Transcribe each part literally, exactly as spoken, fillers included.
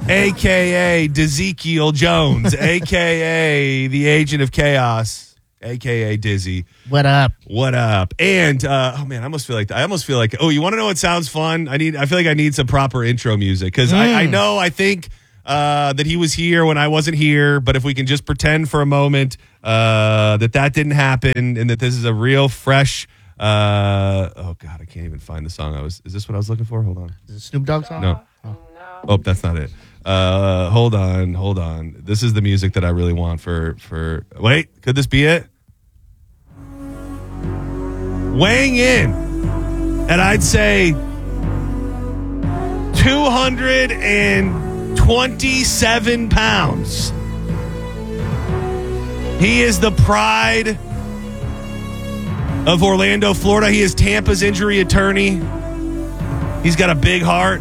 a k a. Dezekiel Jones, a k a the Agent of Chaos, a k a. Dizzy. What up? What up? And, uh, oh, man, I almost feel like, I almost feel like, oh, you want to know what sounds fun? I need, I feel like I need some proper intro music because mm. I, I know, I think uh, that he was here when I wasn't here, but if we can just pretend for a moment uh, that that didn't happen and that this is a real fresh, uh, oh, God, I can't even find the song I was, is this what I was looking for? Hold on. Is it Snoop Dogg song? No. Oh, oh that's not it. Uh, hold on, hold on. This is the music that I really want for, for, wait, could this be it? Weighing in, and I'd say two hundred twenty-seven pounds. He is the pride of Orlando, Florida. He is Tampa's injury attorney. He's got a big heart.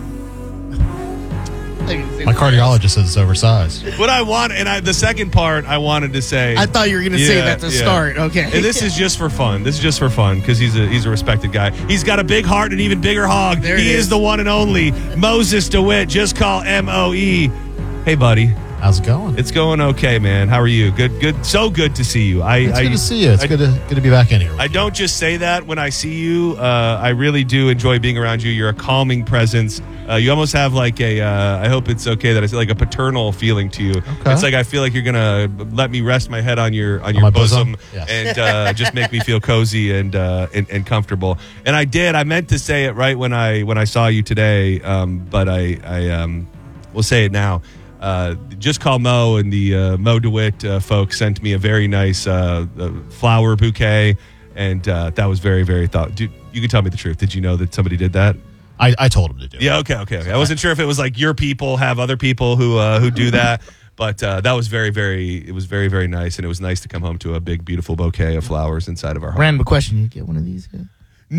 My cardiologist says it's oversized. What I want, and I, the second part I wanted to say. I thought you were going to yeah, say that to yeah. start. Okay. And this is just for fun. This is just for fun because he's a he's a respected guy. He's got a big heart and an even bigger hog. There he is. is the one and only Moses DeWitt. Just call M O E. Hey, buddy. How's it going? It's going okay, man. How are you? Good, good. So good to see you. I, it's I, good to see you. It's I, good to good to be back in here. I don't just say that when I see you. Uh, I really do enjoy being around you. You're a calming presence. Uh, you almost have like a, uh, I hope it's okay that I say like a paternal feeling to you. Okay. It's like I feel like you're gonna let me rest my head on your on your my bosom, bosom? Yes. and uh, just make me feel cozy and, uh, and and comfortable. And I did. I meant to say it right when I when I saw you today, um, but I I um, will say it now. Uh, just call Mo and the uh, Mo DeWitt uh, folks sent me a very nice uh, uh, flower bouquet, and uh, that was very very thought. Dude, you can tell me the truth. Did you know that somebody did that? I, I told him to do it. Yeah, okay, okay, okay. I wasn't sure if it was like your people have other people who uh, who do that, but uh, that was very, very, it was very, very nice, and it was nice to come home to a big, beautiful bouquet of flowers inside of our home. Random question. You get one of these? Yeah?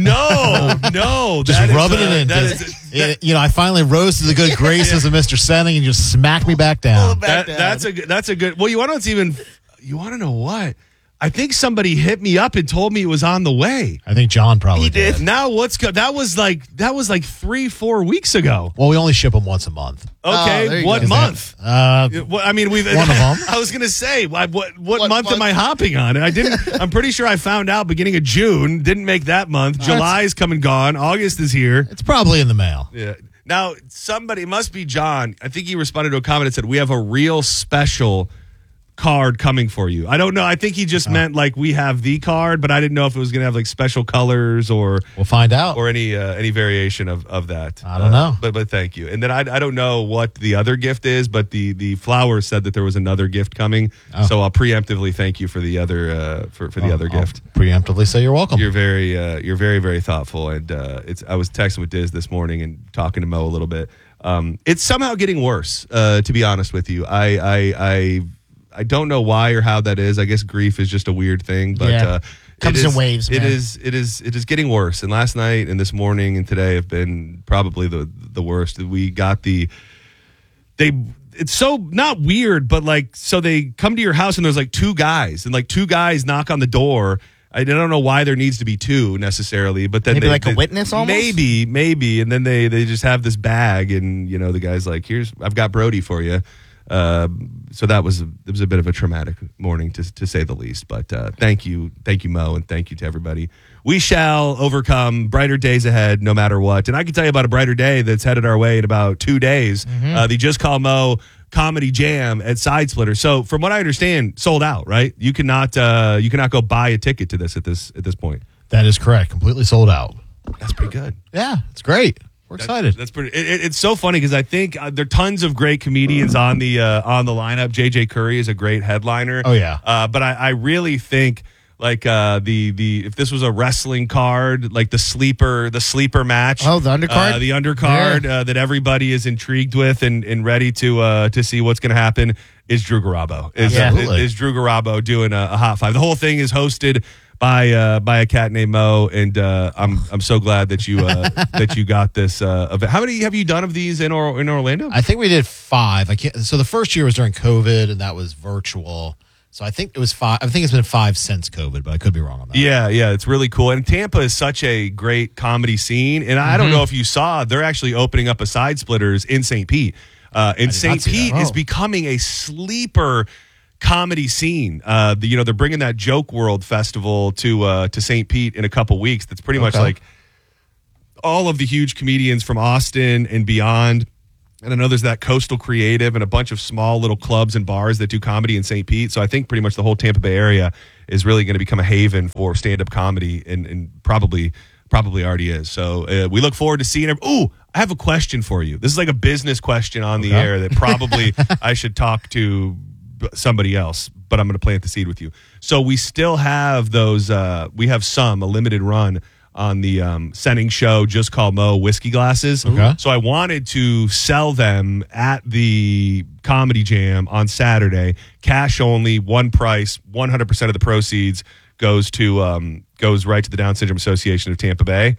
No, no. Just that is, rubbing uh, it in. that Just- is- yeah, you know, I finally rose to the good graces of Mister Senning and just smacked me back down. that, that's a good- that's a good. Well, you want to know what's even? You want to know what? I think somebody hit me up and told me it was on the way. I think John probably He did. did. Now what's go- that was like that was like three four weeks ago. Well, we only ship them once a month. Okay, Oh, there you what go. month? Uh, Well, I mean, we've. One of them. I was gonna say, what what, what, What month, month? am I hopping on? And I didn't. I'm pretty sure I found out beginning of June. Didn't make that month. July's come and gone. August is here. it's probably in the mail. Yeah. Now somebody it must be John. I think he responded to a comment that said we have a real special card coming for you. I don't know. I think he just meant like we have the card, but I didn't know if it was gonna have like special colors or. We'll find out. Or any uh, any variation of, of that. I don't Uh, know. But but thank you. And then I, I don't know what the other gift is, but the, the flower said that there was another gift coming. Oh. So I'll preemptively thank you for the other uh, for, for the I'll- other I'll gift. preemptively say you're welcome. You're very uh, you're very very thoughtful, and uh, it's. I was texting with Diz this morning and talking to Mo a little bit. Um, it's somehow getting worse. Uh, to be honest with you, I I I I don't know why or how that is. I guess grief is just a weird thing, but Yeah. uh, Comes it in is- waves, It man. is it is it is getting worse. And last night and this morning and today have been probably the the worst. We got the they. It's so not weird, but like so they come to your house and there's like two guys and like two guys knock on the door. I don't know why there needs to be two necessarily, but then Maybe they, like a they- witness almost? Maybe, maybe, and then they they just have this bag, and you know the guy's like, "Here's I've got Brody for you." Uh, so that was a, it was a bit of a traumatic morning to to say the least. But uh, thank you, thank you, Mo, and thank you to everybody. We shall overcome. Brighter days ahead, no matter what. And I can tell you about a brighter day that's headed our way in about two days. Mm-hmm. Uh, the Just Call Mo Comedy Jam at Side Splitter. So from what I understand, sold out. Right? You cannot uh, you cannot go buy a ticket to this at this at this point. That is correct. Completely sold out. That's pretty good. Yeah, it's great. We're excited. That's pretty. It, it- it's so funny because I think uh, there are tons of great comedians on the uh, on the lineup. J J Curry is a great headliner. Oh, yeah. Uh, but I, I really think like uh, the the if this was a wrestling card, like the sleeper the sleeper match. Oh, the undercard? uh, the undercard Yeah. uh, that everybody is intrigued with and, and ready to uh, to see what's going to happen is Drew Garabo. Is, Yeah. Absolutely. is Drew Garabo doing a, a hot five? The whole thing is hosted by uh, by a cat named Mo, and uh, I'm I'm so glad that you uh, that you got this uh, event. How many have you done of these in or, in Orlando? I think we did five. I can't. So the first year was during COVID, and that was virtual. So I think it was five. I think it's been five since COVID, but I could be wrong on that. Yeah, yeah, it's really cool. And Tampa is such a great comedy scene. And I don't know if you saw, they're actually opening up a Side Splitters in Saint Pete. Uh, and did Saint not see Pete that. is Oh. becoming a sleeper comedy scene. Uh, the, you know, they're bringing that Joke World Festival to uh, to Saint Pete in a couple weeks. That's pretty much Okay. like all of the huge comedians from Austin and beyond. And I know there's that Coastal Creative and a bunch of small little clubs and bars that do comedy in Saint Pete. So I think pretty much the whole Tampa Bay area is really going to become a haven for stand-up comedy, and, and probably probably already is. So uh, we look forward to seeing it. Ooh, I have a question for you. This is like a business question on the Okay. air that probably I should talk to somebody else, but I'm going to plant the seed with you. So we still have those, uh, we have some, a limited run on the um, Senning Show, Just Call Mo whiskey glasses. Okay. So I wanted to sell them at the Comedy Jam on Saturday, cash only, one price, one hundred percent of the proceeds goes to um, goes right to the Down Syndrome Association of Tampa Bay.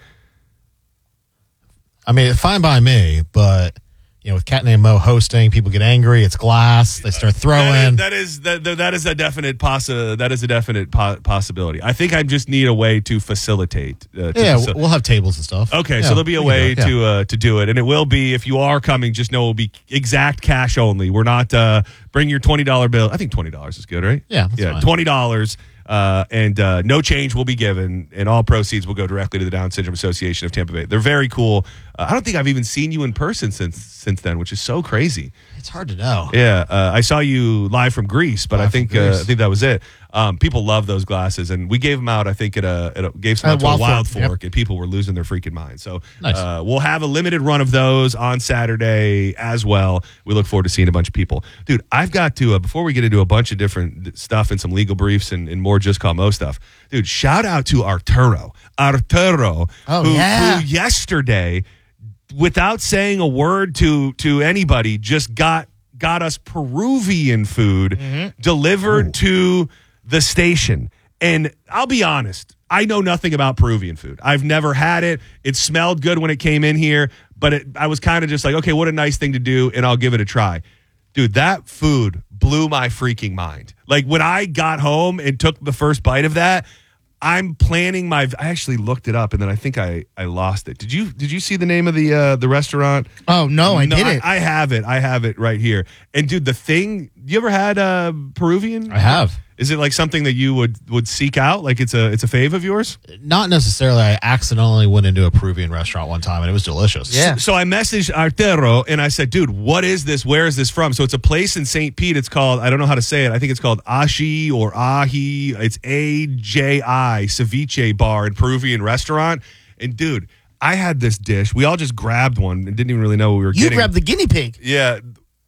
I mean, fine by me, but you know, with Cat Named Mo hosting, people get angry. It's glass. They start throwing. That is that is that, that is a definite possi- that is a definite po- possibility. I think I just need a way to facilitate. Uh, to yeah, facil- we'll have tables and stuff. Okay, Yeah, so there'll be a we can way do it, yeah. to uh, to do it, and it will be, if you are coming, just know it will be exact cash only. We're not uh, bring your twenty dollar bill. I think twenty dollars is good, right? Yeah, that's yeah, fine. twenty dollars. Uh, and uh, no change will be given, and all proceeds will go directly to the Down Syndrome Association of Tampa Bay. They're very cool. Uh, I don't think I've even seen you in person since since then, which is so crazy. It's hard to know. Yeah, uh, I saw you live from Greece, but Live I think from uh, Greece. I think that was it. Um, people love those glasses, and we gave them out. I think at a, at a gave some At out to Wild a Wild Fork, Fork, and people were losing their freaking minds. So Nice. uh, we'll have a limited run of those on Saturday as well. We look forward to seeing a bunch of people, dude. I've got to uh, before we get into a bunch of different stuff and some legal briefs and, and more Just Call Mo stuff, dude. Shout out to Arturo, Arturo, Oh, who, yeah. who yesterday, without saying a word to to anybody, just got got us Peruvian food delivered to the station. And I'll be honest, I know nothing about Peruvian food. I've never had it. It smelled good when it came in here, but it, I was kind of just like, okay, what a nice thing to do, and I'll give it a try. Dude, that food blew my freaking mind. Like, when I got home and took the first bite of that, I'm planning my. I actually looked it up, and then I think I, I lost it. Did you Did you see the name of the uh, the restaurant? Oh no, I didn't. I, I have it. I have it right here. And dude, the thing. You ever had uh, Peruvian? I have. Is it like something that you would would seek out? Like it's a it's a fave of yours? Not necessarily. I accidentally went into a Peruvian restaurant one time, and it was delicious. Yeah. So I messaged Arturo and I said, dude, what is this? Where is this from? So it's a place in Saint Pete. It's called, I don't know how to say it. I think it's called Aji or Aji. It's A J I, Ceviche Bar and Peruvian restaurant. And dude, I had this dish. We all just grabbed one and didn't even really know what we were You getting. grabbed the guinea pig. Yeah.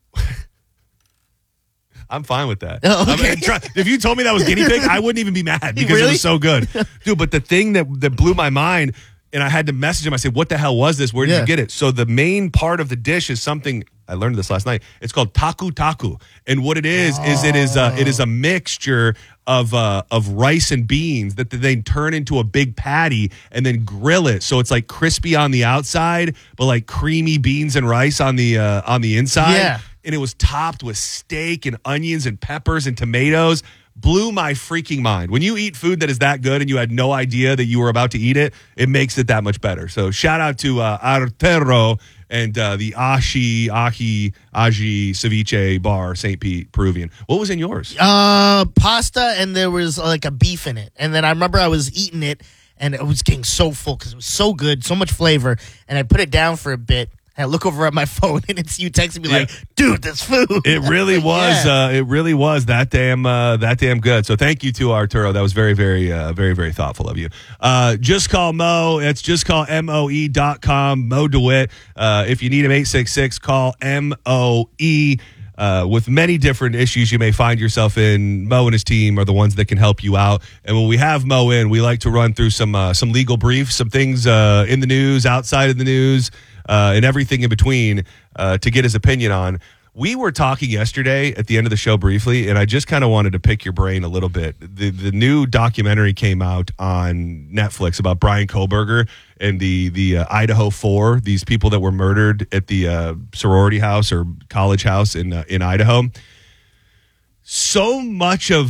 I'm fine with that. Oh, I mean, okay. try- if you told me that was guinea pig, I wouldn't even be mad because it Really? was so good. Dude, but the thing that, that blew my mind, and I had to message him, I said, what the hell was this? Where did Yeah. you get it? So the main part of the dish is something, I learned this last night. It's called taku taku. And what it is, is it is uh, it is a mixture of uh, of rice and beans that they turn into a big patty and then grill it. So it's like crispy on the outside, but like creamy beans and rice on the uh, on the inside. Yeah. And it was topped with steak and onions and peppers and tomatoes. Blew my freaking mind. When you eat food that is that good and you had no idea that you were about to eat it, it makes it that much better. So shout out to uh, Arturo and uh, the Ashi, Ahi, Aji Ceviche Bar, Saint Pete, Peruvian. What was in yours? Uh, pasta, and there was uh, like a beef in it. And then I remember I was eating it, and I was getting so full because it was so good, so much flavor. And I put it down for a bit. And I look over at my phone, and it's you texting me Yeah. like, "Dude, that's food." It really was. Yeah. Uh, it really was that damn. Uh, that damn good. So thank you to Arturo. That was very, very, uh, very, very thoughtful of you. Uh, just call Mo. It's just call M O E dot com. Mo DeWitt. Uh, if you need him, eight six six. Call M O E. Uh, with many different issues you may find yourself in, Mo and his team are the ones that can help you out. And when we have Mo in, we like to run through some uh, some legal briefs, some things uh, in the news, outside of the news, uh, and everything in between uh, to get his opinion on. We were talking yesterday at the end of the show briefly, and I just kind of wanted to pick your brain a little bit. The the new documentary came out on Netflix about Brian Koberger and the the uh, Idaho Four, these people that were murdered at the uh, sorority house or college house in uh, in Idaho. So much of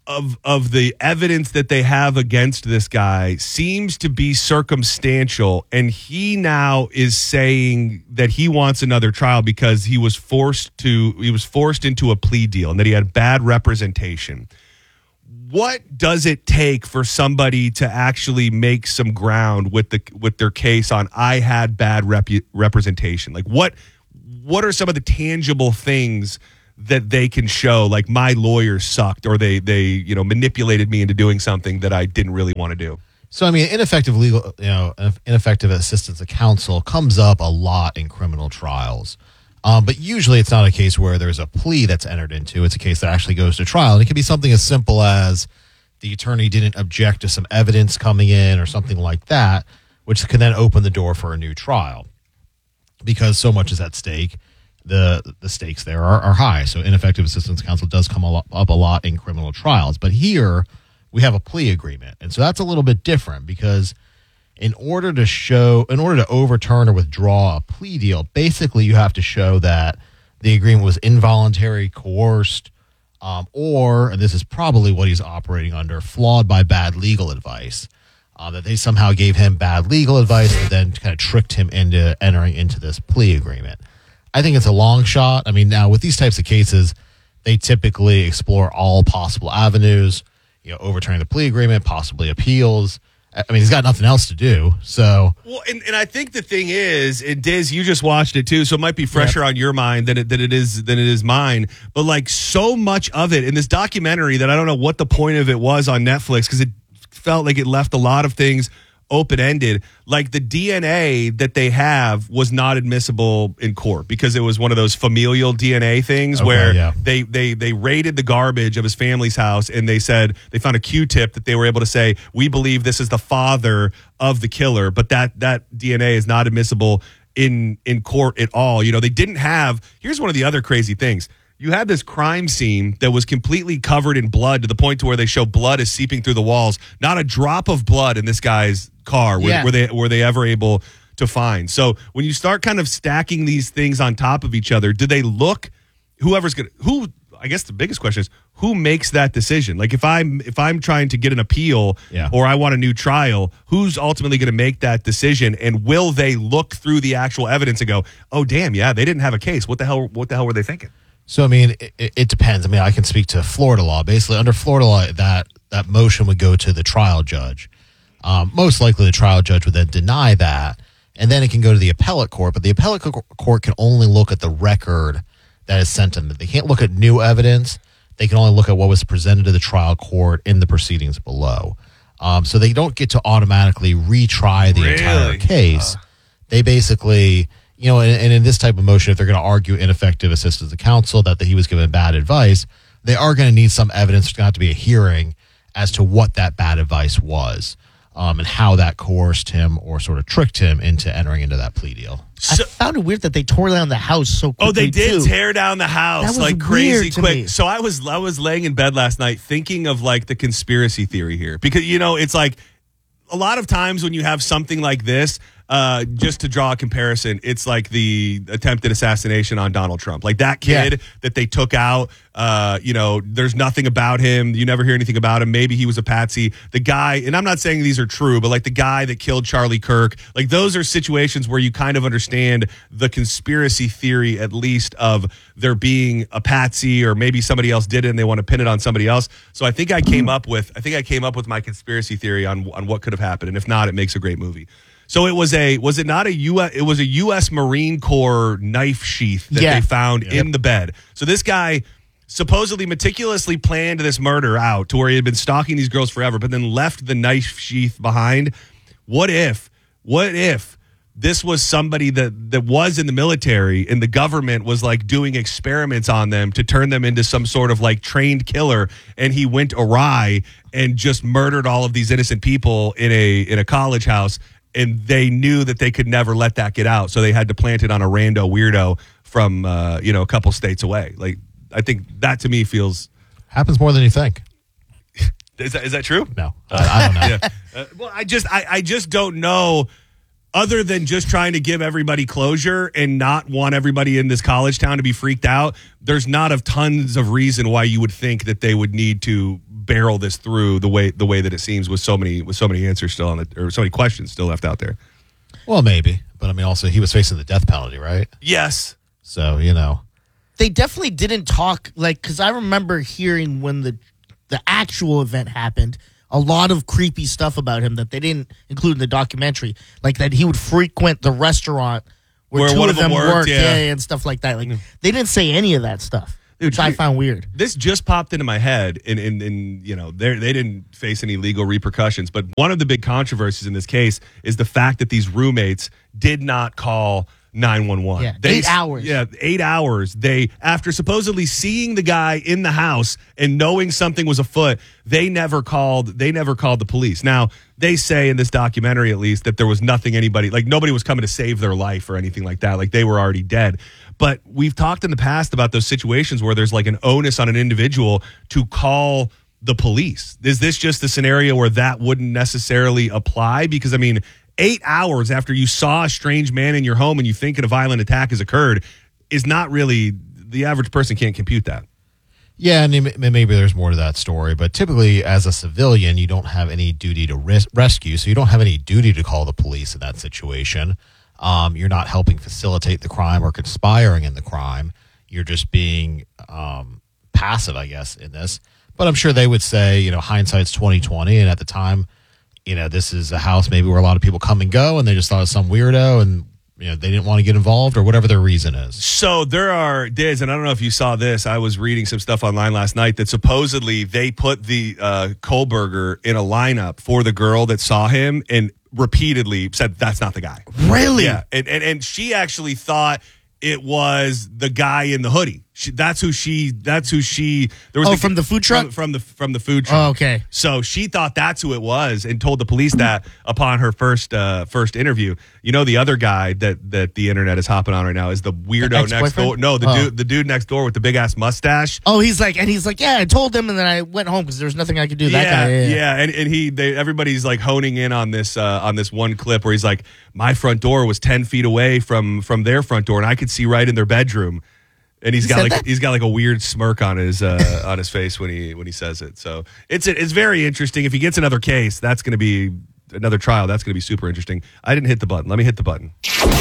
of of the evidence that they have against this guy seems to be circumstantial, and he now is saying that he wants another trial because he was forced to he was forced into a plea deal and that he had bad representation. What does it take for somebody to actually make some ground with the with their case on I had bad rep- representation? Like what what are some of the tangible things that they can show, like my lawyer sucked or they they you know manipulated me into doing something that I didn't really want to do? So I mean, ineffective legal, you know, ineffective assistance of counsel comes up a lot in criminal trials, um, but usually it's not a case where there's a plea that's entered into. It's a case that actually goes to trial, and it can be something as simple as the attorney didn't object to some evidence coming in or something like that, which can then open the door for a new trial because so much is at stake. The the stakes there are, are high. So ineffective assistance counsel does come a lot, up a lot in criminal trials. But here we have a plea agreement. And so that's a little bit different because in order to show, in order to overturn or withdraw a plea deal, basically you have to show that the agreement was involuntary, coerced, um, or, and this is probably what he's operating under, flawed by bad legal advice. Uh, that they somehow gave him bad legal advice and then kind of tricked him into entering into this plea agreement. I think it's a long shot. I mean, now with these types of cases, they typically explore all possible avenues, you know, overturning the plea agreement, possibly appeals. I mean, he's got nothing else to do. So, well, and, and I think the thing is, and Diz, you just watched it too, so it might be fresher yep. on your mind than it, than it is than it is mine. But like so much of it in this documentary that I don't know what the point of it was on Netflix because it felt like it left a lot of things open-ended. Like the D N A that they have was not admissible in court because it was one of those familial D N A things okay, where yeah. they, they they raided the garbage of his family's house and they said they found a Q-tip that they were able to say, we believe this is the father of the killer, but that that D N A is not admissible in in court at all. You know, they didn't have, here's one of the other crazy things. You had this crime scene that was completely covered in blood to the point to where they show blood is seeping through the walls. Not a drop of blood in this guy's car were, yeah. were they were they ever able to find. So when you start kind of stacking these things on top of each other, do they look, whoever's going to, who, I guess the biggest question is, who makes that decision? Like if I'm if I'm trying to get an appeal yeah. or I want a new trial, who's ultimately going to make that decision? And will they look through the actual evidence and go, oh, damn, yeah, they didn't have a case. What the hell, what the hell were they thinking? So, I mean, it, it depends. I mean, I can speak to Florida law. Basically, under Florida law, that, that motion would go to the trial judge. Um, most likely, the trial judge would then deny that, and then it can go to the appellate court. But the appellate co- court can only look at the record that is sent to them. They can't look at new evidence. They can only look at what was presented to the trial court in the proceedings below. Um, so they don't get to automatically retry the really? entire case. Uh. They basically... You know, and, and in this type of motion, if they're going to argue ineffective assistance of counsel, that, that he was given bad advice, they are going to need some evidence. There's going to have to be a hearing as to what that bad advice was um, and how that coerced him or sort of tricked him into entering into that plea deal. So, I found it weird that they tore down the house so quickly. Oh, they did too. tear down the house That was like crazy to quick. me. So I was I was laying in bed last night thinking of like the conspiracy theory here because, you know, it's like a lot of times when you have something like this, Uh, just to draw a comparison, it's like the attempted assassination on Donald Trump. Like that kid yeah. that they took out, uh, you know, there's nothing about him. You never hear anything about him. Maybe he was a patsy. The guy, and I'm not saying these are true, but like the guy that killed Charlie Kirk, like those are situations where you kind of understand the conspiracy theory, at least, of there being a patsy or maybe somebody else did it and they want to pin it on somebody else. So I think I came up with, I think I came up with my conspiracy theory on, on what could have happened. And if not, it makes a great movie. So it was a was it not a U S it was a U S Marine Corps knife sheath that yeah. they found yep. in the bed. So this guy supposedly meticulously planned this murder out to where he had been stalking these girls forever, but then left the knife sheath behind. What if what if this was somebody that, that was in the military and the government was like doing experiments on them to turn them into some sort of like trained killer, and he went awry and just murdered all of these innocent people in a in a college house? And they knew that they could never let that get out, so they had to plant it on a rando weirdo from uh, you know a couple states away. Like I think that to me feels happens more than you think. Is that is that true? No, uh, I don't know. yeah. uh, well, I just I, I just don't know. Other than just trying to give everybody closure and not want everybody in this college town to be freaked out, there's not of tons of reason why you would think that they would need to barrel this through the way the way that it seems with so many with so many answers still on it, or so many questions still left out there. Well, maybe, but I mean, also he was facing the death penalty, right? Yes. So you know, They definitely didn't talk, like, because I remember hearing when the the actual event happened, a lot of creepy stuff about him that they didn't include in the documentary, like that he would frequent the restaurant where, Where two one of of them them worked, worked, yeah. yeah, and stuff like that. Like they didn't say any of that stuff, Dude, which I you- found weird. This just popped into my head, and, and, and you know, they they didn't face any legal repercussions. But one of the big controversies in this case is the fact that these roommates did not call nine one one. Yeah, They- eight hours. Yeah, eight hours. They, after supposedly seeing the guy in the house and knowing something was afoot, they never called. They never called the police. Now they say in this documentary, at least, that there was nothing anybody like nobody was coming to save their life or anything like that. Like they were already dead. But we've talked in the past about those situations where there's like an onus on an individual to call the police. Is this just a scenario where that wouldn't necessarily apply? Because, I mean, eight hours after you saw a strange man in your home and you think a violent attack has occurred is not really, the average person can't compute that. yeah, and m- maybe there's more to that story, but typically as a civilian, you don't have any duty to res- rescue, so you don't have any duty to call the police in that situation. Um, you're not helping facilitate the crime or conspiring in the crime. You're just being um, passive, I guess, in this. But I'm sure they would say, you know, hindsight's twenty twenty, and at the time, you know, this is a house maybe where a lot of people come and go, and they just thought it was some weirdo, and you know, they didn't want to get involved or whatever their reason is. So there are Diz, and I don't know if you saw this. I was reading some stuff online last night that supposedly they put the uh, Kohlberger in a lineup for the girl that saw him and repeatedly said that's not the guy. Really? Yeah, and and, and she actually thought it was the guy in the hoodie. She, that's who she. That's who she. There was Oh, the, from the food truck? From, from the from the food truck. Oh, okay. So she thought that's who it was, and told the police that upon her first uh, first interview. You know, the other guy that that the internet is hopping on right now is the weirdo The next ex-boyfriend? door. No, the Oh. dude the dude next door with the big ass mustache. Oh, he's like, and he's like, yeah, I told him, and then I went home because there was nothing I could do. That yeah, guy, yeah, yeah, and, and he, they, everybody's like honing in on this, uh, on this one clip where he's like, my front door was ten feet away from from their front door, and I could see right in their bedroom. And he's He got said like that? he's got like a weird smirk on his uh, on his face when he when he says it. So it's it's very interesting. If he gets another case, that's going to be another trial. That's going to be super interesting. I didn't hit the button. Let me hit the button.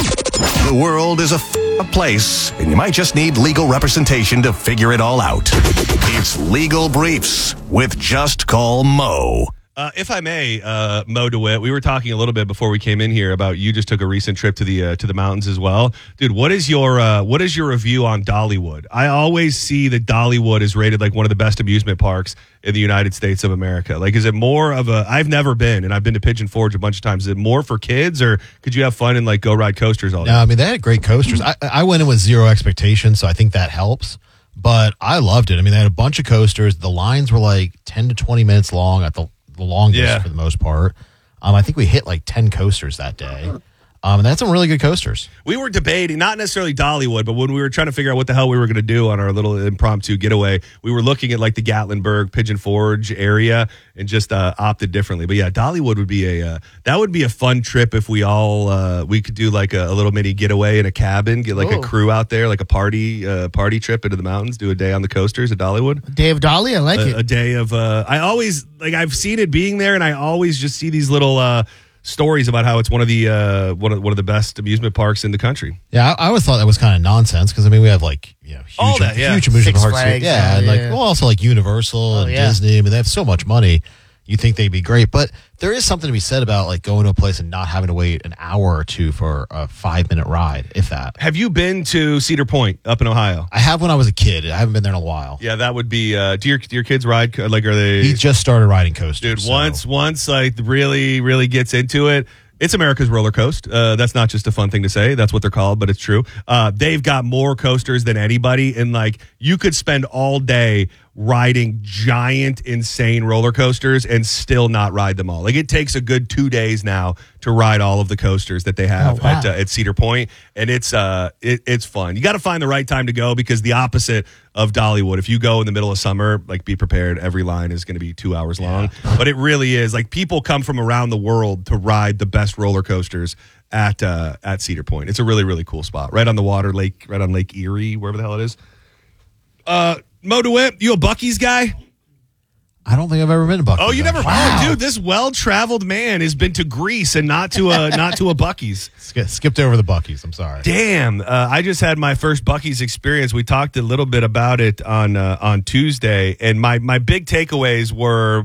The world is a f- place, and you might just need legal representation to figure it all out. It's Legal Briefs with Just Call Mo. Uh, if I may, uh, Mo DeWitt, we were talking a little bit before we came in here about you just took a recent trip to the uh, to the mountains as well, dude. What is your uh, what is your review on Dollywood? I always see that Dollywood is rated like one of the best amusement parks in the United States of America. Like, is it more of a? I've never been, and I've been to Pigeon Forge a bunch of times. Is it more for kids, or could you have fun and like go ride coasters all day? No, I mean, they had great coasters. I, I went in with zero expectations, so I think that helps. But I loved it. I mean, they had a bunch of coasters. The lines were like ten to twenty minutes long at the, the longest Yeah. for the most part. Um, I think we hit like ten coasters that day. Um, and they had some really good coasters. We were debating, not necessarily Dollywood, but when we were trying to figure out what the hell we were going to do on our little impromptu getaway, we were looking at like the Gatlinburg, Pigeon Forge area and just uh, opted differently. But yeah, Dollywood would be a uh, that would be a fun trip if we all uh, we could do like a, a little mini getaway in a cabin, get like Ooh. a crew out there, like a party uh, party trip into the mountains, do a day on the coasters at Dollywood. Dave Dolly, I like A, it. a day of uh, I always like I've seen it being there, and I always just see these little. Uh, stories about how it's one of the uh, one of one of the best amusement parks in the country. Yeah, I, I always thought that was kind of nonsense because I mean we have like you know huge, All that, yeah. huge amusement Six parks. Flags, yeah, oh, and like yeah. well, also like Universal and yeah. Disney. I mean they have so much money. You think they'd be great, but there is something to be said about like going to a place and not having to wait an hour or two for a five minute ride, if that. Have you been to Cedar Point up in Ohio? I have when I was a kid. I haven't been there in a while. Yeah, that would be. Uh, do your do your kids ride? Like, are they? He just started riding coasters. Dude, so- once once like really really gets into it. It's America's roller coaster. Uh, that's not just a fun thing to say. That's what they're called, but it's true. Uh, they've got more coasters than anybody, and like you could spend all day riding giant, insane roller coasters and still not ride them all. Like it takes a good two days now to ride all of the coasters that they have Oh, wow. at uh, at Cedar Point, and it's uh it, it's fun. You got to find the right time to go because the opposite of Dollywood. If you go in the middle of summer, like be prepared. Every line is going to be two hours long, but it really is. Like people come from around the world to ride the best roller coasters at uh, at Cedar Point. It's a really really cool spot, right on the water, lake, right on Lake Erie, wherever the hell it is. Uh, Mo DeWitt, you a Buc-ee's guy? I don't think I've ever been to Buc-ee's. Oh, you never? actually. Oh, dude, this well-traveled man has been to Greece and not to a not to a Buc-ee's. Sk- skipped over the Buc-ee's. I'm sorry. Damn, uh, I just had my first Buc-ee's experience. We talked a little bit about it on uh, on Tuesday, and my my big takeaways were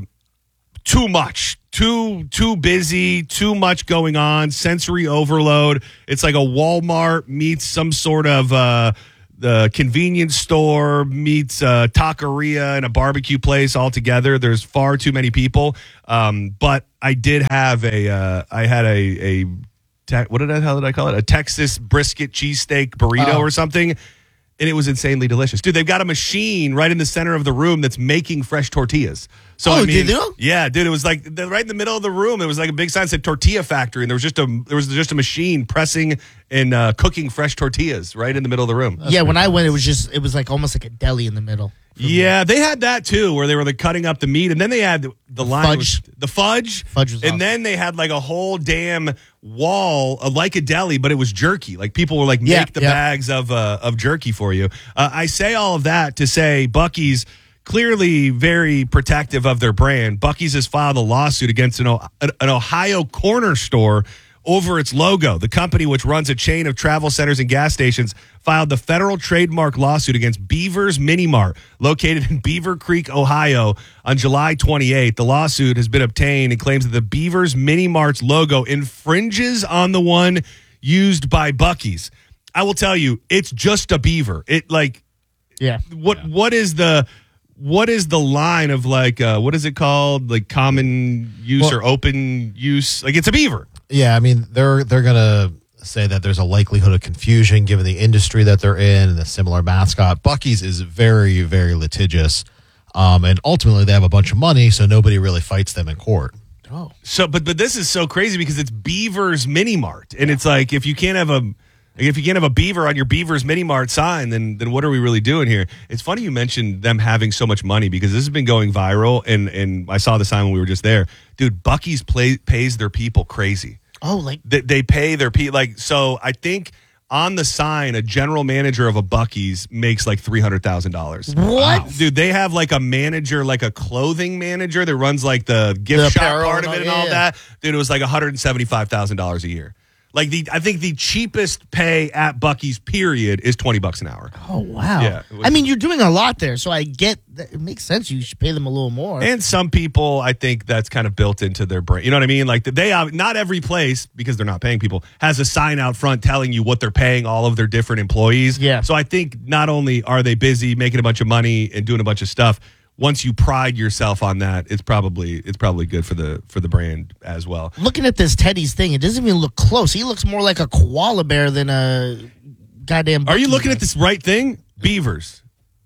too much, too too busy, too much going on, sensory overload. It's like a Walmart meets some sort of uh, the convenience store meets a taqueria and a barbecue place all together. There's far too many people. Um, but I did have a, uh, I had a, a te- what did I, how did I call it? A Texas brisket cheesesteak burrito Oh. or something. And it was insanely delicious. Dude, they've got a machine right in the center of the room that's making fresh tortillas. So, Oh, I mean, they do? yeah, dude, it was like the, right in the middle of the room. It was like a big sign that said Tortilla Factory, and there was just a there was just a machine pressing and uh, cooking fresh tortillas right in the middle of the room. yeah, when I went, it was just it was like almost like a deli in the middle. Yeah, they had that too, where they were like cutting up the meat, and then they had the, the line fudge. was- the fudge, Fudge was and awesome. then they had like a whole damn wall of like a deli, but it was jerky. Like people were like make Yeah, the yeah. bags of uh, of jerky for you. Uh, I say all of that to say Buc-ee's clearly very protective of their brand. Buc-ee's has filed a lawsuit against an, O- an Ohio corner store over its logo. The company, which runs a chain of travel centers and gas stations, filed the federal trademark lawsuit against Beaver's Mini Mart, located in Beaver Creek, Ohio, on July twenty-eighth. The lawsuit has been obtained and claims that the Beaver's Mini Mart's logo infringes on the one used by Buc-ee's. I will tell you, it's just a beaver. It like Yeah. what what is the what is the line of like uh, what is it called, like common use Well- or open use? Like it's a beaver. Yeah, I mean, they're they're gonna say that there's a likelihood of confusion given the industry that they're in and the similar mascot. Buc-ee's is very, very litigious, um, and ultimately they have a bunch of money, so nobody really fights them in court. Oh. So, but but this is so crazy because it's Beaver's Mini Mart, and it's like if you can't have a if you can't have a beaver on your Beaver's Mini Mart sign, then then what are we really doing here? It's funny you mentioned them having so much money because this has been going viral, and and I saw the sign when we were just there, dude. Buc-ee's play, pays their people crazy. Oh, like They, they pay their people like so. I think on the sign, a general manager of a Buc-ee's makes like three hundred thousand dollars. What? dude? They have like a manager, like a clothing manager that runs like the gift The shop apparel part of and it and all- all yeah. that. Dude, it was like one hundred seventy-five thousand dollars a year. Like the, I think the cheapest pay at Buc-ee's period is twenty bucks an hour. oh wow. Yeah, it was- I mean, you're doing a lot there, so I get that it makes sense. You should pay them a little more. And some people, I think that's kind of built into their brain. You know what I mean? Like they have, not every place, because they're not paying people, has a sign out front telling you what they're paying all of their different employees. Yeah. So I think not only are they busy making a bunch of money and doing a bunch of stuff, once you pride yourself on that, it's probably it's probably good for the for the brand as well. Looking at this Teddy's thing, it doesn't even look close. He looks more like a koala bear than a goddamn. Are you Buc-ee looking man. at this right thing? Beavers.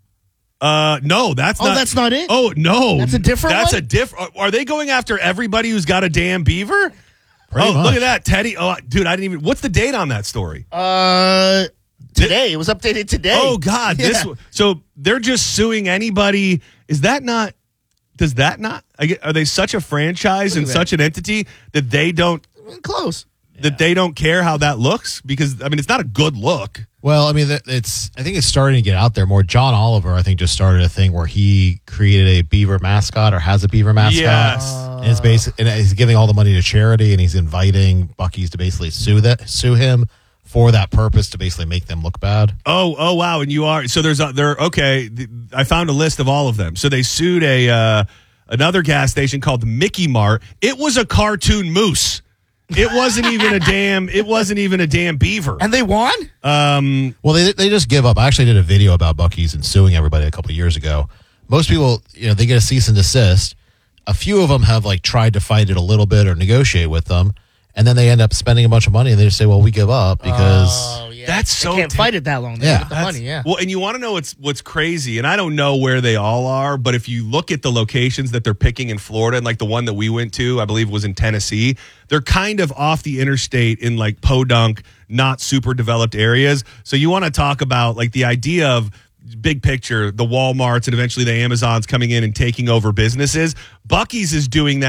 Uh no, that's Oh, not. that's not it? Oh no, That's a different That's one? a different. Are they going after everybody who's got a damn beaver? Pretty oh, much. look at that, Teddy. Oh, dude, I didn't even. What's the date on that story? Uh, today it was updated today. Oh God, Yeah. this. So they're just suing anybody. Is that not? Does that not? I get, are they such a franchise Look and at such an entity that they don't close. that they don't care how that looks? Because I mean, it's not a good look. Well, I mean, that- it's I think it's starting to get out there more. John Oliver, I think, just started a thing where he created a beaver mascot or has a beaver mascot. Yes. And it's basic, and he's giving all the money to charity, and he's inviting Buc-ee's to basically sue that sue him for that purpose to basically make them look bad. Oh, oh, wow! And you are so there's a there. Okay, th- I found a list of all of them. So they sued a uh, another gas station called Mickey Mart. It was a cartoon moose. It wasn't even a damn. It wasn't even a damn beaver. And they won? Um, Well, they they just give up. I actually did a video about Buc-ee's and suing everybody a couple of years ago. Most people, you know, they get a cease and desist. A few of them have like tried to fight it a little bit or negotiate with them, and then they end up spending a bunch of money. And they just say, "Well, we give up because." Oh, yeah. That's They so can't ta- fight it that long. They Yeah. get the That's- money, yeah. Well, and you want to know what's what's crazy, and I don't know where they all are, but if you look at the locations that they're picking in Florida, and like the one that we went to, I believe was in Tennessee, they're kind of off the interstate in like podunk, not super developed areas. So you want to talk about like the idea of big picture, the Walmarts and eventually the Amazons coming in and taking over businesses. Buc-ee's is doing that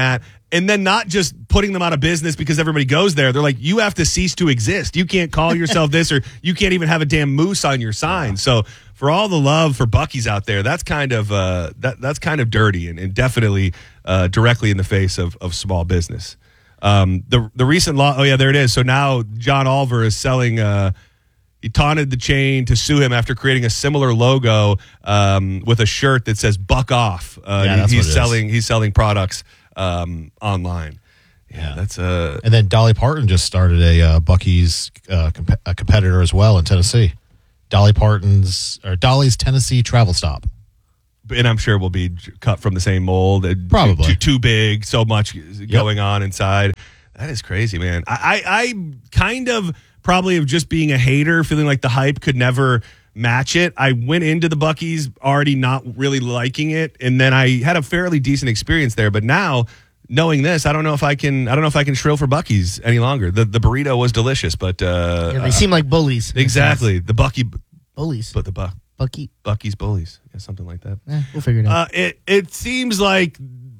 and then not just putting them out of business because everybody goes there. They're like, you have to cease to exist. You can't call yourself this, or you can't even have a damn moose on your sign. So for all the love for Buc-ee's out there, that's kind of uh, that that's kind of dirty and, and definitely uh, directly in the face of, of small business. Um, the the recent law. Oh yeah, there it is. So now John Oliver is selling. Uh, he taunted the chain to sue him after creating a similar logo um, with a shirt that says "Buck Off." Uh, Yeah, that's he's what it selling. He's selling products um, online. Yeah, that's uh And then Dolly Parton just started a uh, Buc-ee's uh, comp- a competitor as well in Tennessee. Dolly Parton's or Dolly's Tennessee Travel Stop. and I'm sure will be cut from the same mold. uh, Probably. too, too big, so much going on inside. That is crazy, man. I, I, I kind of probably of just being a hater, feeling like the hype could never match it. I went into the Buc-ee's already not really liking it, and then I had a fairly decent experience there. But now, knowing this, I don't know if I can. I don't know if I can shrill for Buc-ee's any longer. The the burrito was delicious, but uh, Yeah, they seem like bullies. exactly the Buc-ee, Bullies. but the Bu- Bucky. Buc-ee's bullies, yeah, something like that. Eh, we'll figure it out. Uh, it it seems like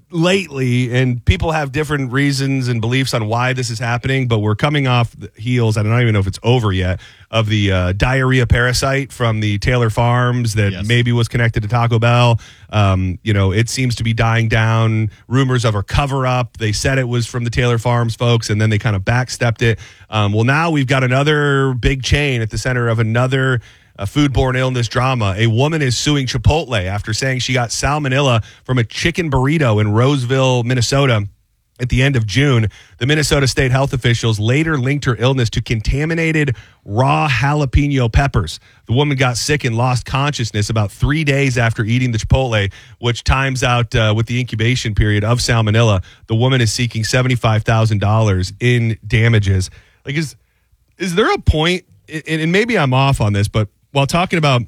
lately, and people have different reasons and beliefs on why this is happening, but we're coming off the heels, I don't even know if it's over yet, of the uh, diarrhea parasite from the Taylor Farms that Yes. maybe was connected to Taco Bell. Um, you know, it seems to be dying down. Rumors of a cover-up. They said it was from the Taylor Farms folks, and then they kind of backstepped it. Um, well, now we've got another big chain at the center of another a foodborne illness drama. A woman is suing Chipotle after saying she got salmonella from a chicken burrito in Roseville, Minnesota at the end of June. The Minnesota state health officials later linked her illness to contaminated raw jalapeno peppers. The woman got sick and lost consciousness about three days after eating the Chipotle, which times out uh, with the incubation period of salmonella. The woman is seeking seventy-five thousand dollars in damages. Like, is, is there a point, and, and maybe I'm off on this, but while talking about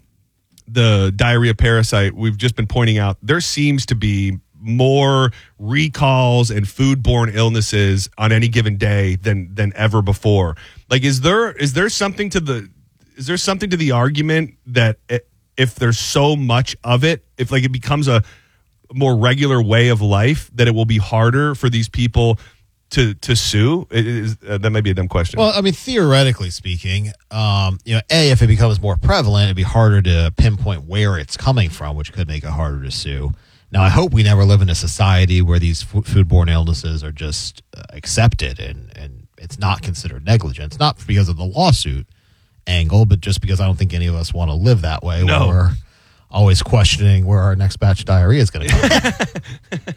the diarrhea parasite, we've just been pointing out there seems to be more recalls and foodborne illnesses on any given day than than ever before. Like, is there is there something to the is there something to the argument that if there's so much of it, if like it becomes a more regular way of life, that it will be harder for these people to to sue? It is, uh, that might be a dumb question. Well, I mean, theoretically speaking, um, you know, A, if it becomes more prevalent, it'd be harder to pinpoint where it's coming from, which could make it harder to sue. Now, I hope we never live in a society where these f- foodborne illnesses are just uh, accepted and, and it's not considered negligence, not because of the lawsuit angle, but just because I don't think any of us want to live that way, No. where we're always questioning where our next batch of diarrhea is going to come from.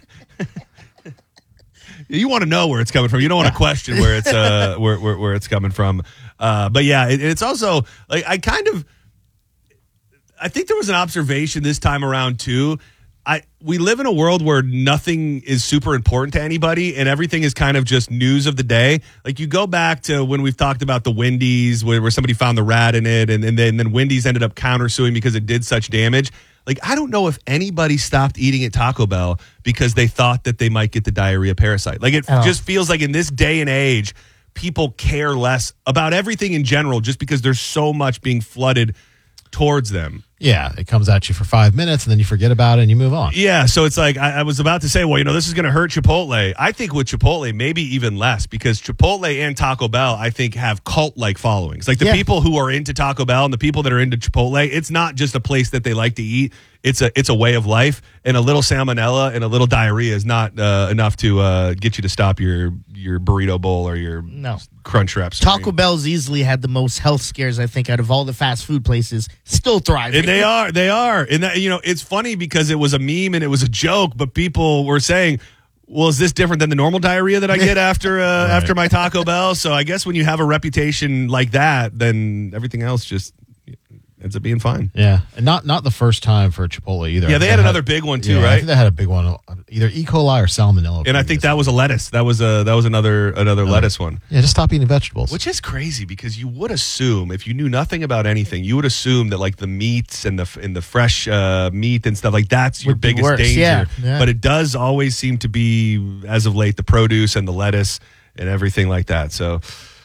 You want to know where it's coming from. You don't want to question where it's uh where where, where it's coming from. Uh, but yeah, it, it's also like I kind of I think there was an observation this time around too. I we live in a world where nothing is super important to anybody and everything is kind of just news of the day. Like you go back to when we've talked about the Wendy's where, where somebody found the rat in it and, and then, and then Wendy's ended up countersuing because it did such damage. Like, I don't know if anybody stopped eating at Taco Bell because they thought that they might get the diarrhea parasite. Like, it Oh. just feels like in this day and age, people care less about everything in general just because there's so much being flooded towards them. Yeah, it comes at you for five minutes and then you forget about it and you move on. Yeah, so it's like I, I was about to say, well, you know, this is going to hurt Chipotle. I think with Chipotle, maybe even less because Chipotle and Taco Bell, I think, have cult-like followings. Like the Yeah. people who are into Taco Bell and the people that are into Chipotle, it's not just a place that they like to eat. It's a it's a way of life, and a little salmonella and a little diarrhea is not uh, enough to uh, get you to stop your your burrito bowl or your No. Crunch Wraps. Taco Bell's easily had the most health scares, I think, out of all the fast food places. Still thriving. And they are, they are. And that, you know, it's funny because it was a meme and it was a joke, but people were saying, well, is this different than the normal diarrhea that I get after uh, Right. after my Taco Bell? So I guess when you have a reputation like that, then everything else just ends up being fine. Yeah, and not not the first time for Chipotle either. Yeah, I they think had another big one too, yeah, I right? think they had a big one, either E. coli or salmonella. And I think that was a lettuce. That was a that was another another lettuce one. Yeah, just stop eating vegetables. Which is crazy because you would assume, if you knew nothing about anything, you would assume that like the meats and the and the fresh uh, meat and stuff like that's your Would be biggest worse, danger. yeah, yeah. But it does always seem to be, as of late, the produce and the lettuce and everything like that. So,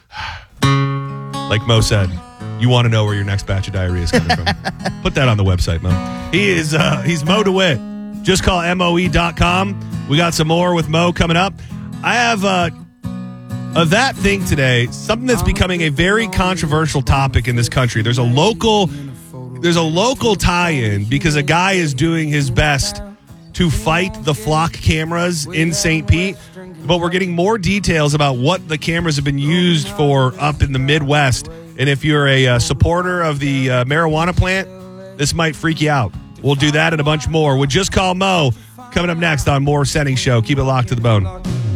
like Mo said, you want to know where your next batch of diarrhea is coming from. Put that on the website, Mo. He is uh, he's Mo DeWitt. Just call M O E dot com. We got some more with Mo coming up. I have uh, a that thing today, something that's becoming a very controversial topic in this country. There's a local, there's a local tie-in because a guy is doing his best to fight the flock cameras in Saint Pete, but we're getting more details about what the cameras have been used for up in the Midwest. And if you're a uh, supporter of the uh, marijuana plant, this might freak you out. We'll do that and a bunch more with Just Call Mo coming up next on More Senning Show. Keep it locked to the bone.